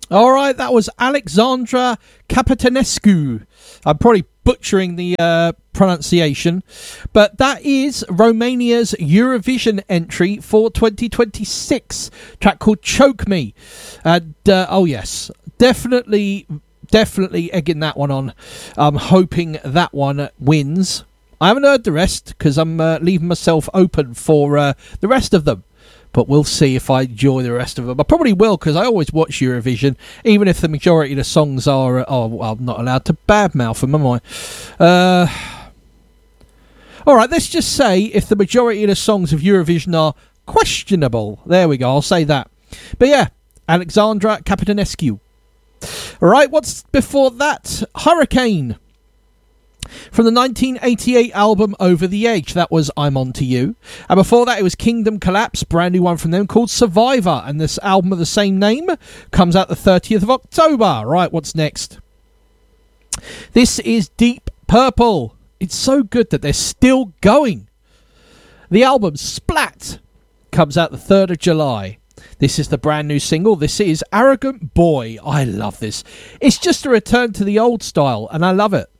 All right, that was Alexandra Capitanescu. I'm probably butchering the pronunciation, but that is Romania's Eurovision entry for 2026. Track called Choke Me. And, oh yes, definitely egging that one on. I'm hoping that one wins. I haven't heard the rest because I'm leaving myself open for the rest of them. But we'll see if I enjoy the rest of them. I probably will, because I always watch Eurovision, even if the majority of the songs are... I'm not allowed to badmouth them, am I? All right, let's just say if the majority of the songs of Eurovision are questionable. There we go, I'll say that. But yeah, Alexandra Capitanescu. All right, what's before that? Hurricane. From the 1988 album Over the Edge, that was I'm On To You. And before that, it was Kingdom Collapse, brand new one from them called Survivor. And this album of the same name comes out the 30th of October. Right, what's next? This is Deep Purple. It's so good that they're still going. The album Splat comes out the 3rd of July. This is the brand new single. This is Arrogant Boy. I love this. It's just a return to the old style, and I love it.